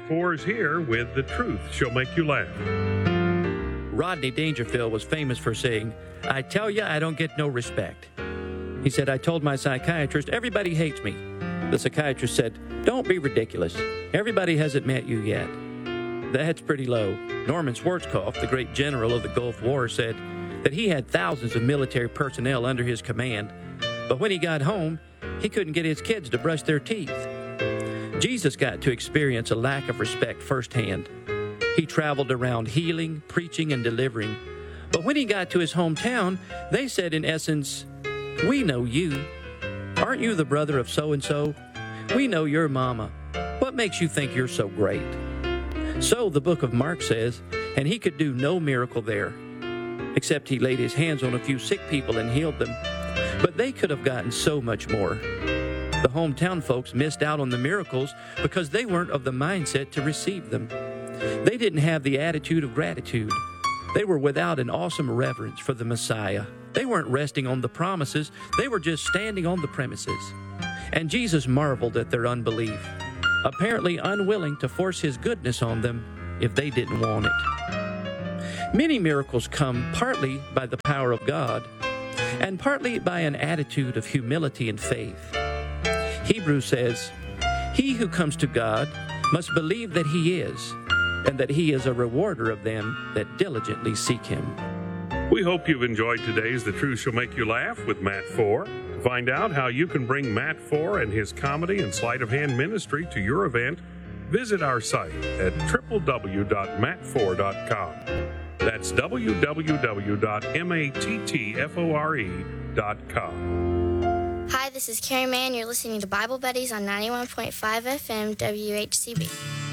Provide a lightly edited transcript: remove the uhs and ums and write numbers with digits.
Matt 4 is here with The Truth Shall Make You Laugh. Rodney Dangerfield was famous for saying, "I tell you, I don't get no respect." He said, "I told my psychiatrist, everybody hates me." The psychiatrist said, "Don't be ridiculous. Everybody hasn't met you yet." That's pretty low. Norman Schwarzkopf, the great general of the Gulf War, said that he had thousands of military personnel under his command, but when he got home, he couldn't get his kids to brush their teeth. Jesus got to experience a lack of respect firsthand. He traveled around healing, preaching, and delivering. But when he got to his hometown, they said in essence, "We know you. Aren't you the brother of so-and-so? We know your mama. What makes you think you're so great?" So the book of Mark says, and he could do no miracle there, except he laid his hands on a few sick people and healed them. But they could have gotten so much more. The hometown folks missed out on the miracles because they weren't of the mindset to receive them. They didn't have the attitude of gratitude. They were without an awesome reverence for the Messiah. They weren't resting on the promises. They were just standing on the premises. And Jesus marveled at their unbelief, apparently unwilling to force his goodness on them if they didn't want it. Many miracles come partly by the power of God and partly by an attitude of humility and faith. Hebrews says, "He who comes to God must believe that he is, and that he is a rewarder of them that diligently seek him." We hope you've enjoyed today's The Truth Shall Make You Laugh with Matt 4. To find out how you can bring Matt 4 and his comedy and sleight of hand ministry to your event, visit our site at www.matt4.com. That's www.mattfore.com. Hi, this is Carrie Mann. You're listening to Bible Buddies on 91.5 FM WHCB.